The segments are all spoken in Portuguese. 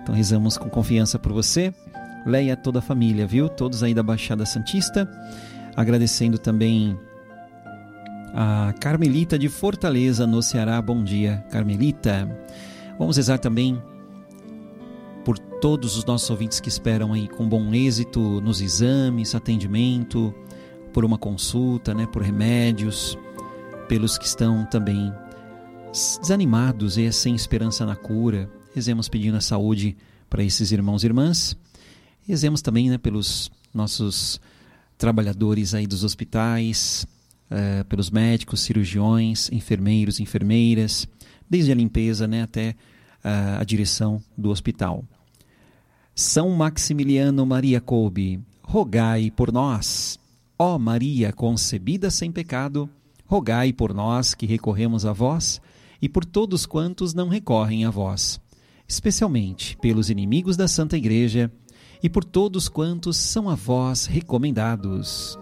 Então rezamos com confiança por você, Leia, toda a família, viu? Todos aí da Baixada Santista. Agradecendo também a Carmelita de Fortaleza, no Ceará. Bom dia, Carmelita. Vamos rezar também por todos os nossos ouvintes que esperam aí com bom êxito nos exames, atendimento, por uma consulta, né, por remédios, pelos que estão também desanimados e sem esperança na cura. Rezemos pedindo a saúde para esses irmãos e irmãs. Rezemos também, né, pelos nossos trabalhadores aí dos hospitais, pelos médicos, cirurgiões, enfermeiros, enfermeiras, desde a limpeza, né, até a direção do hospital. São Maximiliano Maria Kolbe, rogai por nós. Ó Maria concebida sem pecado, rogai por nós que recorremos a vós e por todos quantos não recorrem a vós, especialmente pelos inimigos da Santa Igreja e por todos quantos são a vós recomendados.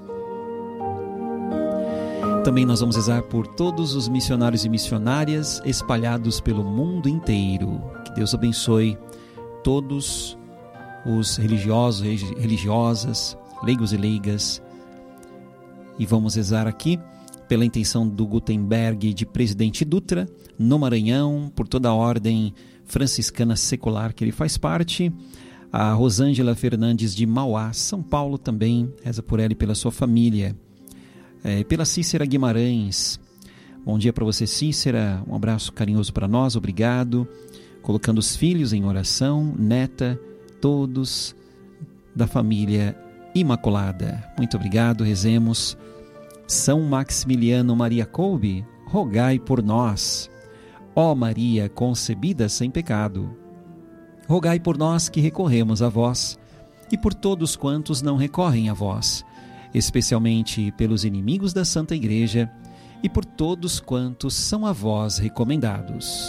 Também nós vamos rezar por todos os missionários e missionárias espalhados pelo mundo inteiro. Que Deus abençoe todos os religiosos, religiosas, leigos e leigas. E vamos rezar aqui pela intenção do Gutenberg de Presidente Dutra, no Maranhão, por toda a ordem franciscana secular que ele faz parte. A Rosângela Fernandes de Mauá, São Paulo também, reza por ela e pela sua família. Pela Cícera Guimarães, bom dia para você, Cícera, um abraço carinhoso para nós, obrigado. Colocando os filhos em oração, neta, todos da família Imaculada. Muito obrigado, rezemos. São Maximiliano Maria Kolbe, rogai por nós. Ó Maria concebida sem pecado, rogai por nós que recorremos a vós e por todos quantos não recorrem a vós, especialmente pelos inimigos da Santa Igreja e por todos quantos são a vós recomendados.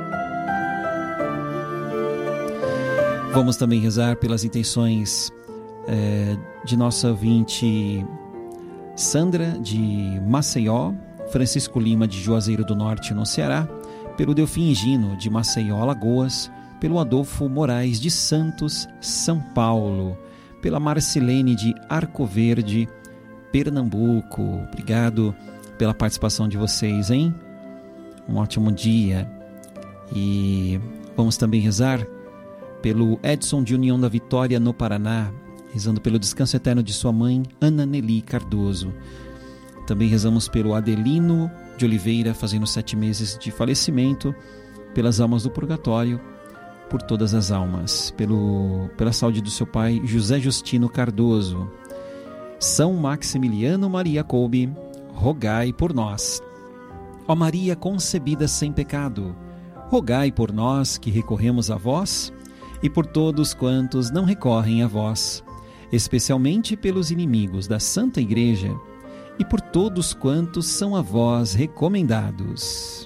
Vamos também rezar pelas intenções de nossa ouvinte Sandra de Maceió, Francisco Lima de Juazeiro do Norte, no Ceará, pelo Delfim Gino de Maceió, Alagoas, pelo Adolfo Moraes de Santos, São Paulo, pela Marcilene de Arco Verde, Pernambuco. Obrigado pela participação de vocês, hein? Um ótimo dia. E vamos também rezar pelo Edson de União da Vitória, no Paraná, rezando pelo descanso eterno de sua mãe, Ana Nelly Cardoso. Também rezamos pelo Adelino de Oliveira, fazendo 7 meses de falecimento, pelas almas do purgatório, por todas as almas, pela saúde do seu pai, José Justino Cardoso. São Maximiliano Maria Kolbe, rogai por nós. Ó Maria concebida sem pecado, rogai por nós que recorremos a vós e por todos quantos não recorrem a vós, especialmente pelos inimigos da Santa Igreja e por todos quantos são a vós recomendados.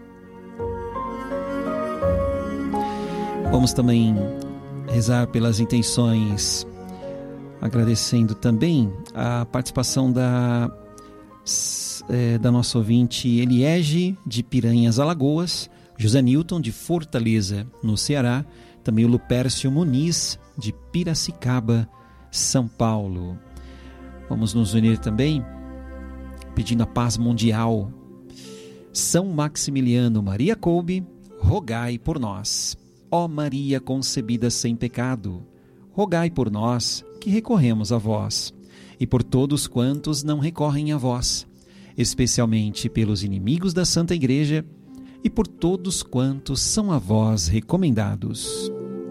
Vamos também rezar pelas intenções, agradecendo também a participação da nossa ouvinte Eliege de Piranhas, Alagoas, José Newton de Fortaleza, no Ceará, também o Lupércio Muniz de Piracicaba, São Paulo. Vamos nos unir também pedindo a paz mundial. São Maximiliano Maria Kolbe, rogai por nós. Ó Maria concebida sem pecado, rogai por nós que recorremos a vós e por todos quantos não recorrem a vós, especialmente pelos inimigos da Santa Igreja e por todos quantos são a vós recomendados.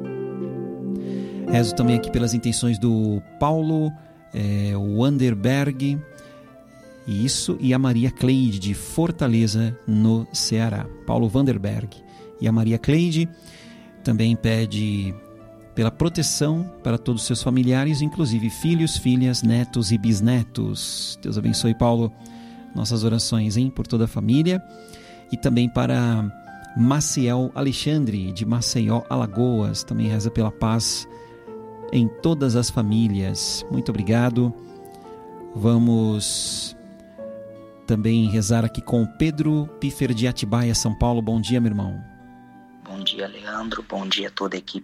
Rezo também aqui pelas intenções do Paulo Wanderberg, e a Maria Cleide de Fortaleza, no Ceará. Paulo Wanderberg e a Maria Cleide também pede pela proteção para todos os seus familiares, inclusive filhos, filhas, netos e bisnetos. Deus abençoe, Paulo, nossas orações, hein, por toda a família. E também para Maciel Alexandre de Maceió, Alagoas, também reza pela paz em todas as famílias. Muito obrigado. Vamos também rezar aqui com Pedro Piffer de Atibaia, São Paulo. Bom dia, meu irmão. Bom dia, Leandro. Bom dia a toda a equipe